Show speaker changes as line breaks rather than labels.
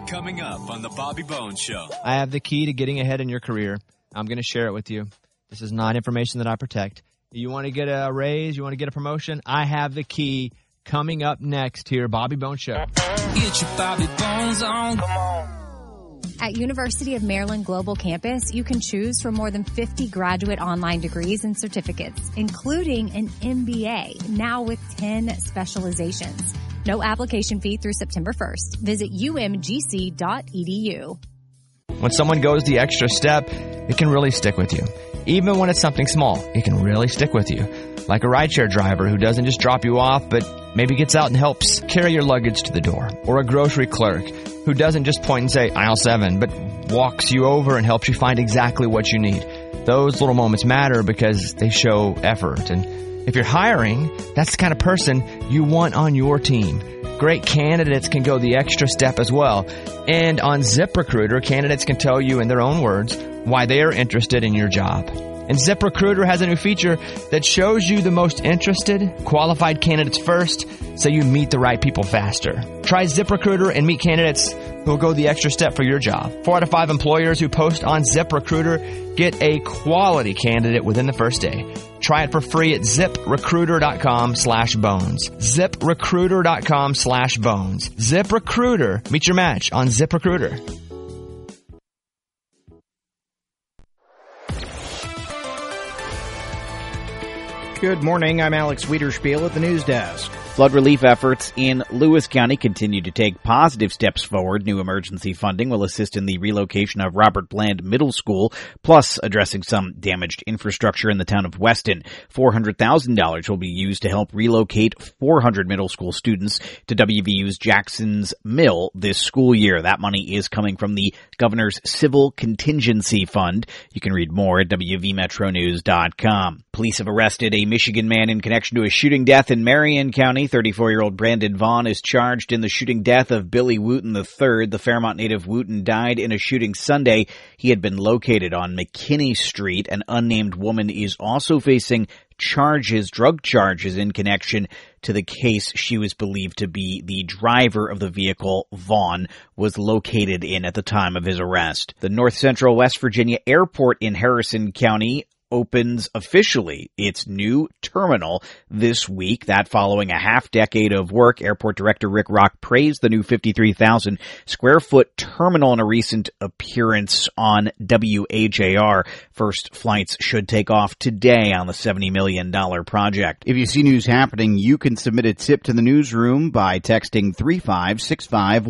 Coming up on the Bobby Bones Show.
I have the key to getting ahead in your career. I'm going to share it with you. This is not information that I protect. You want to get a raise? You want to get a promotion? I have the key. Coming up next here, Bobby Bones Show.
Get your Bobby Bones on. Come on.
At University of Maryland Global Campus, you can choose from more than 50 graduate online degrees and certificates, including an MBA, now with 10 specializations. No application fee through September 1st. Visit umgc.edu.
When someone goes the extra step, it can really stick with you. Even when it's something small, it can really stick with you. Like a rideshare driver who doesn't just drop you off, but maybe gets out and helps carry your luggage to the door. Or a grocery clerk who doesn't just point and say, aisle 7, but walks you over and helps you find exactly what you need. Those little moments matter because they show effort. And if you're hiring, that's the kind of person you want on your team. Great candidates can go the extra step as well. And on ZipRecruiter, candidates can tell you in their own words why they are interested in your job. And ZipRecruiter has a new feature that shows you the most interested, qualified candidates first, so you meet the right people faster. Try ZipRecruiter and meet candidates who will go the extra step for your job. 4 out of 5 employers who post on ZipRecruiter get a quality candidate within the first day. Try it for free at ZipRecruiter.com/bones. ZipRecruiter.com/bones. ZipRecruiter. Meet your match on ZipRecruiter.
Good morning. I'm Alex Wiederspiel at the news desk.
Flood relief efforts in Lewis County continue to take positive steps forward. New emergency funding will assist in the relocation of Robert Bland Middle School, plus addressing some damaged infrastructure in the town of Weston. $400,000 will be used to help relocate 400 middle school students to WVU's Jackson's Mill this school year. That money is coming from the governor's Civil Contingency Fund. You can read more at WVMetroNews.com. Police have arrested a Michigan man in connection to a shooting death in Marion County. 34-year-old Brandon Vaughn is charged in the shooting death of Billy Wooten III. The Fairmont native Wooten died in a shooting Sunday. He had been located on McKinney Street. An unnamed woman is also facing drug charges in connection to the case. She was believed to be the driver of the vehicle Vaughn was located in at the time of his arrest. The North Central West Virginia Airport in Harrison County opens officially its new terminal this week. That following a half-decade of work. Airport Director Rick Rock praised the new 53,000 square foot terminal in a recent appearance on WHAR. First flights should take off today on the $70 million project.
If you see news happening, you can submit a tip to the newsroom by texting 3565